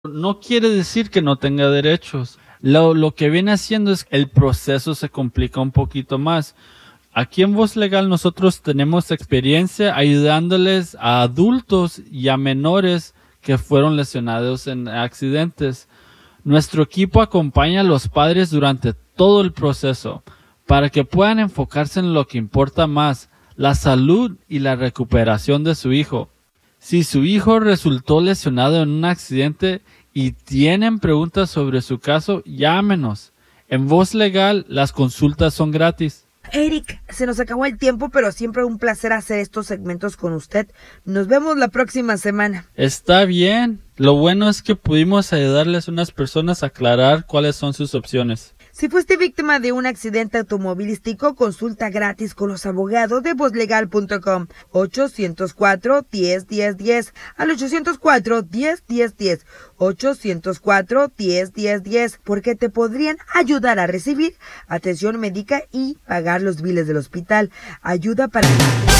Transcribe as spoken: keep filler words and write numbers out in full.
No quiere decir que no tenga derechos. Lo, lo que viene haciendo es que el proceso se complica un poquito más. Aquí en Voz Legal nosotros tenemos experiencia ayudándoles a adultos y a menores que fueron lesionados en accidentes. Nuestro equipo acompaña a los padres durante todo el proceso para que puedan enfocarse en lo que importa más, la salud y la recuperación de su hijo. Si su hijo resultó lesionado en un accidente y tienen preguntas sobre su caso, llámenos. En Voz Legal las consultas son gratis. Eric, se nos acabó el tiempo, pero siempre un placer hacer estos segmentos con usted. Nos vemos la próxima semana. Está bien. Lo bueno es que pudimos ayudarles a unas personas a aclarar cuáles son sus opciones. Si fuiste víctima de un accidente automovilístico, consulta gratis con los abogados de voz legal punto com. ochocientos cuatro, diez, diez, diez. Al ochocientos cuatro, diez, diez, diez. ochocientos cuatro, diez, diez, diez. Porque te podrían ayudar a recibir atención médica y pagar los biles del hospital. Ayuda para...